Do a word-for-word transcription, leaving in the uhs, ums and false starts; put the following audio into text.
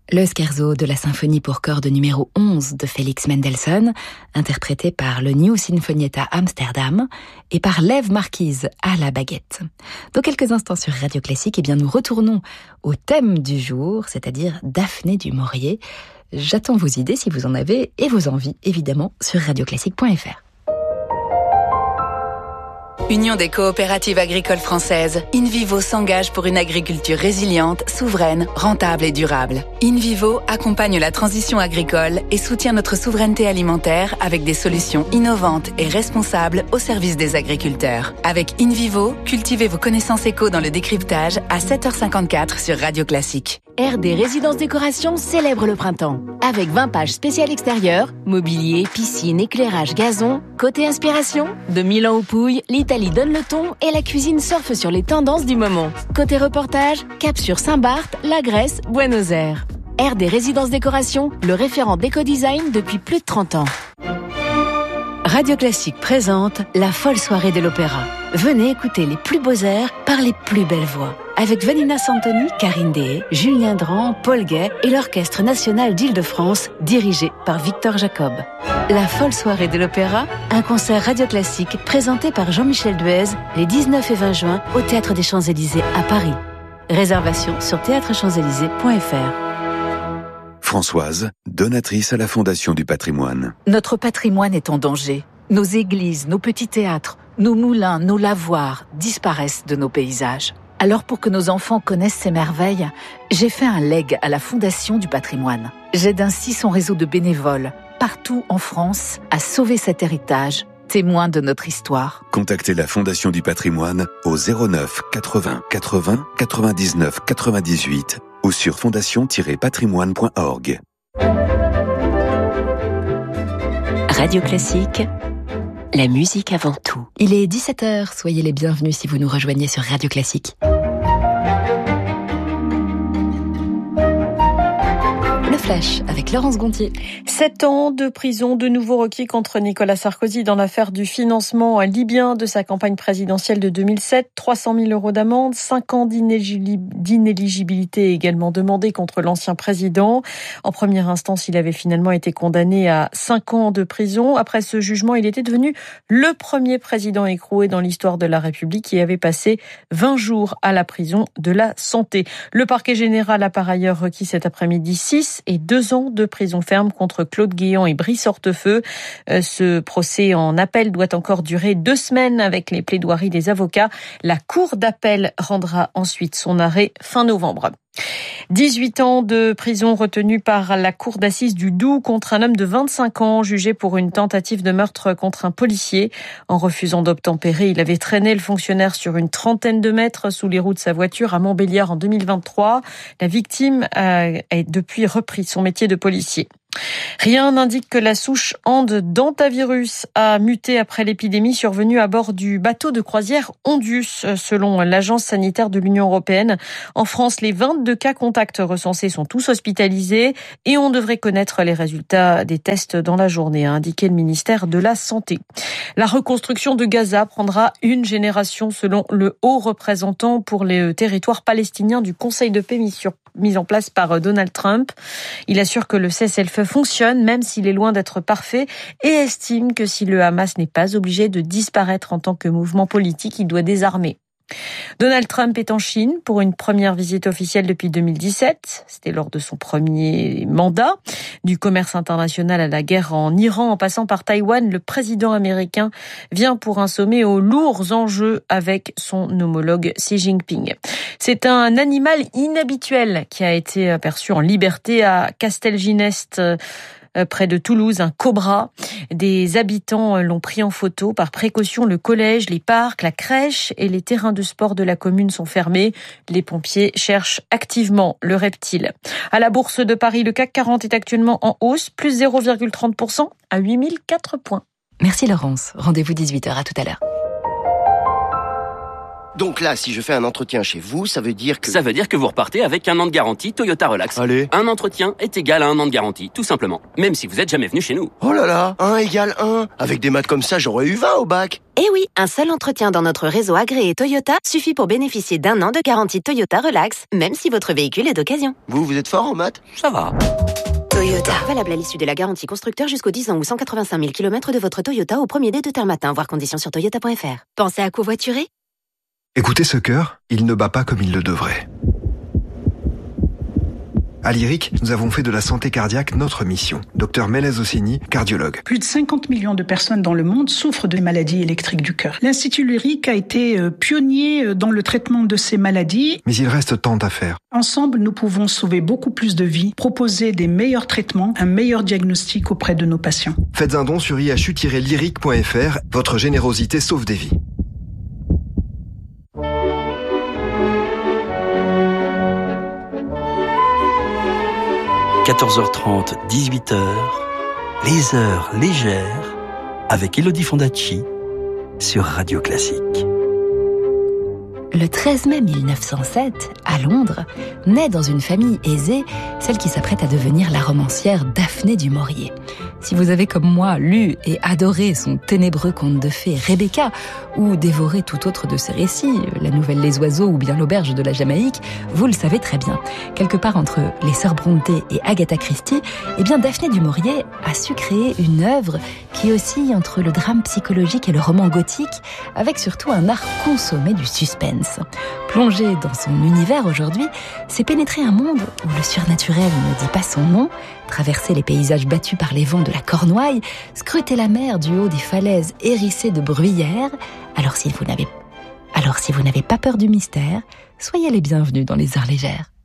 Le scherzo de la symphonie pour cordes numéro onze de Félix Mendelssohn, interprété par le New Sinfonietta Amsterdam et par Lev Marquise à la baguette. Dans quelques instants sur Radio Classique, eh bien nous retournons au thème du jour, c'est-à-dire Daphné du Maurier. J'attends vos idées si vous en avez et vos envies, évidemment, sur radioclassique point f r. Union des coopératives agricoles françaises, InVivo s'engage pour une agriculture résiliente, souveraine, rentable et durable. InVivo accompagne la transition agricole et soutient notre souveraineté alimentaire avec des solutions innovantes et responsables au service des agriculteurs. Avec InVivo, cultivez vos connaissances éco dans le décryptage à sept heures cinquante-quatre sur Radio Classique. R D Résidences Décoration célèbre le printemps. Avec vingt pages spéciales extérieures, mobilier, piscine, éclairage, gazon. Côté inspiration, de Milan aux Pouilles, l'Italie donne le ton et la cuisine surfe sur les tendances du moment. Côté reportage, cap sur Saint-Barth, la Grèce, Buenos Aires. R D Résidences Décoration, le référent d'éco-design depuis plus de trente ans. Radio Classique présente la folle soirée de l'opéra. Venez écouter les plus beaux airs par les plus belles voix. Avec Vanina Santoni, Karine Deshaies, Julien Dran, Paul Gay et l'Orchestre National d'Île-de-France, dirigé par Victor Jacob. La folle soirée de l'opéra, un concert Radio Classique présenté par Jean-Michel Duez les dix-neuf et vingt juin au Théâtre des Champs-Élysées à Paris. Réservation sur théâtre champs élysées point f r. Françoise, donatrice à la Fondation du Patrimoine. Notre patrimoine est en danger. Nos églises, nos petits théâtres, nos moulins, nos lavoirs disparaissent de nos paysages. Alors pour que nos enfants connaissent ces merveilles, j'ai fait un legs à la Fondation du Patrimoine. J'aide ainsi son réseau de bénévoles, partout en France, à sauver cet héritage, témoin de notre histoire. Contactez la Fondation du Patrimoine au zéro neuf quatre-vingts quatre-vingts quatre-vingt-dix-neuf quatre-vingt-dix-huit ou sur fondation tiret patrimoine point org. Radio Classique, la musique avant tout. Il est dix-sept heures, soyez les bienvenus si vous nous rejoignez sur Radio Classique. Le Flash avec Laurence Gontier. Sept ans de prison de nouveau requis contre Nicolas Sarkozy dans l'affaire du financement libyen de sa campagne présidentielle de deux mille sept. trois cent mille euros d'amende, cinq ans d'inéligibilité également demandés contre l'ancien président. En première instance, il avait finalement été condamné à cinq ans de prison. Après ce jugement, il était devenu le premier président écroué dans l'histoire de la République qui avait passé vingt jours à la prison de la santé. Le parquet général a par ailleurs requis cet après-midi six et deux ans de prison ferme contre Claude Guéant et Brice Hortefeux. Ce procès en appel doit encore durer deux semaines avec les plaidoiries des avocats. La cour d'appel rendra ensuite son arrêt fin novembre. dix-huit ans de prison retenus par la cour d'assises du Doubs contre un homme de vingt-cinq ans jugé pour une tentative de meurtre contre un policier. En refusant d'obtempérer, il avait traîné le fonctionnaire sur une trentaine de mètres sous les roues de sa voiture à Montbéliard en deux mille vingt-trois. La victime a depuis repris son métier de policier. Rien n'indique que la souche Ande-Dantavirus a muté après l'épidémie survenue à bord du bateau de croisière Ondius, selon l'Agence sanitaire de l'Union européenne. En France, les vingt-deux cas contacts recensés sont tous hospitalisés et on devrait connaître les résultats des tests dans la journée, a indiqué le ministère de la Santé. La reconstruction de Gaza prendra une génération, selon le haut représentant pour les territoires palestiniens du Conseil de paix mis sur mise en place par Donald Trump. Il assure que le cessez-le-feu fonctionne, même s'il est loin d'être parfait, et estime que si le Hamas n'est pas obligé de disparaître en tant que mouvement politique, il doit désarmer. Donald Trump est en Chine pour une première visite officielle depuis deux mille dix-sept. C'était lors de son premier mandat. Du commerce international à la guerre en Iran, en passant par Taïwan, le président américain vient pour un sommet aux lourds enjeux avec son homologue Xi Jinping. C'est un animal inhabituel qui a été aperçu en liberté à Castelginest, près de Toulouse, un cobra. Des habitants l'ont pris en photo. Par précaution, le collège, les parcs, la crèche et les terrains de sport de la commune sont fermés. Les pompiers cherchent activement le reptile. À la Bourse de Paris, le C A C quarante est actuellement en hausse, plus zéro virgule trente pour cent à huit mille quatre points. Merci Laurence. Rendez-vous dix-huit heures, à tout à l'heure. Donc là, si je fais un entretien chez vous, ça veut dire que... Ça veut dire que vous repartez avec un an de garantie Toyota Relax. Allez. Un entretien est égal à un an de garantie, tout simplement. Même si vous êtes jamais venu chez nous. Oh là là, un égale un. Avec des maths comme ça, j'aurais eu vingt au bac. Eh oui, un seul entretien dans notre réseau agréé Toyota suffit pour bénéficier d'un an de garantie Toyota Relax, même si votre véhicule est d'occasion. Vous, vous êtes fort en maths? Ça va. Toyota. Valable à l'issue de la garantie constructeur jusqu'aux dix ans ou cent quatre-vingt-cinq mille kilomètres de votre Toyota au premier dé de terme matin, voir conditions sur toyota point f r. Pensez à covoiturer? Écoutez ce cœur, il ne bat pas comme il le devrait. À Lyric, nous avons fait de la santé cardiaque notre mission. Docteur Melez Ossini, cardiologue. Plus de cinquante millions de personnes dans le monde souffrent de maladies électriques du cœur. L'Institut Lyric a été pionnier dans le traitement de ces maladies. Mais il reste tant à faire. Ensemble, nous pouvons sauver beaucoup plus de vies, proposer des meilleurs traitements, un meilleur diagnostic auprès de nos patients. Faites un don sur i h u tiret lyric point f r. Votre générosité sauve des vies. quatorze heures trente, dix-huit heures, les heures légères avec Elodie Fondacci sur Radio Classique. Le treize mai mille neuf cent sept, à Londres, naît dans une famille aisée celle qui s'apprête à devenir la romancière Daphné du Maurier. Si vous avez comme moi lu et adoré son ténébreux conte de fées Rebecca, ou dévoré tout autre de ses récits, La Nouvelle Les Oiseaux ou bien L'Auberge de la Jamaïque, vous le savez très bien. Quelque part entre les Sœurs Brontë et Agatha Christie, eh bien Daphné du Maurier a su créer une œuvre qui oscille entre le drame psychologique et le roman gothique, avec surtout un art consommé du suspense. Plonger dans son univers aujourd'hui, c'est pénétrer un monde où le surnaturel ne dit pas son nom, traverser les paysages battus par les vents de la Cornouaille, scruter la mer du haut des falaises hérissées de bruyères. Alors si vous n'avez, alors si vous n'avez pas peur du mystère, soyez les bienvenus dans les heures légères.